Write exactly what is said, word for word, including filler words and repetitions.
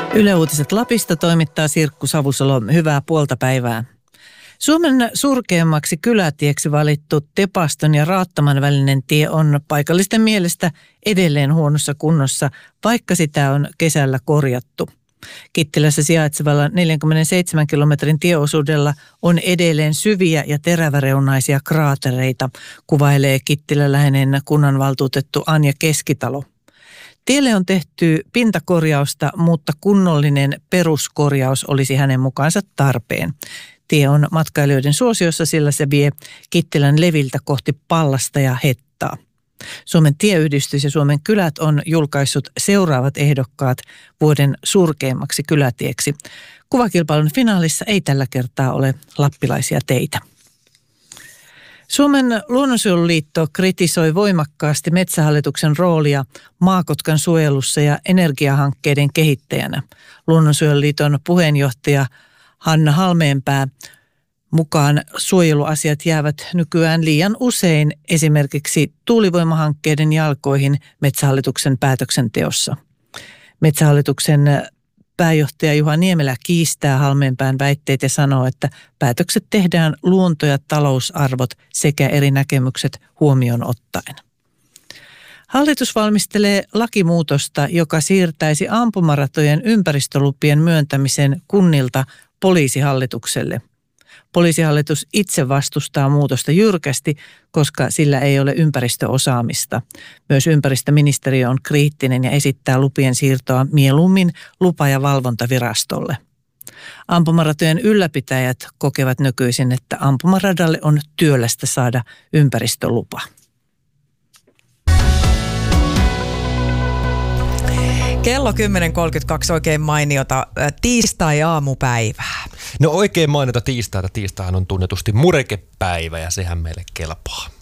Yle Uutiset Lapista toimittaa Sirkku Savusalo. Hyvää puolta päivää. Suomen surkeimmaksi kylätieksi valittu Tepaston ja Raattaman välinen tie on paikallisten mielestä edelleen huonossa kunnossa, vaikka sitä on kesällä korjattu. Kittilässä sijaitsevalla neljänkymmenenseitsemän kilometrin tieosuudella on edelleen syviä ja teräväreunaisia kraatereita, kuvailee Kittiläläinen kunnanvaltuutettu Anja Keskitalo. Tielle on tehty pintakorjausta, mutta kunnollinen peruskorjaus olisi hänen mukaansa tarpeen. Tie on matkailijoiden suosiossa, sillä se vie Kittilän leviltä kohti Pallasta ja Hettaa. Suomen tieyhdistys ja Suomen kylät on julkaissut seuraavat ehdokkaat vuoden surkeimmaksi kylätieksi. Kuvakilpailun finaalissa ei tällä kertaa ole lappilaisia teitä. Suomen luonnonsuojeluliitto kritisoi voimakkaasti Metsähallituksen roolia maakotkan suojelussa ja energiahankkeiden kehittäjänä. Luonnonsuojeluliiton puheenjohtaja Hanna Halmeenpää mukaan suojeluasiat jäävät nykyään liian usein esimerkiksi tuulivoimahankkeiden jalkoihin Metsähallituksen päätöksenteossa. Metsähallituksen pääjohtaja Juha Niemelä kiistää Halmeenpään väitteet ja sanoo, että päätökset tehdään luonto- ja talousarvot sekä eri näkemykset huomioon ottaen. Hallitus valmistelee lakimuutosta, joka siirtäisi ampumaratojen ympäristölupien myöntämisen kunnilta Poliisihallitukselle. Poliisihallitus itse vastustaa muutosta jyrkästi, koska sillä ei ole ympäristöosaamista. Myös ympäristöministeriö on kriittinen ja esittää lupien siirtoa mieluummin lupa- ja valvontavirastolle. Ampumaratojen ylläpitäjät kokevat nykyisin, että ampumaradalle on työlästä saada ympäristölupa. Kello kymmenen kolmekymmentäkaksi, oikein mainiota tiistai-aamupäivää. No oikein mainiota tiistaita. Tiistaihan on tunnetusti murekepäivä ja sehän meille kelpaa.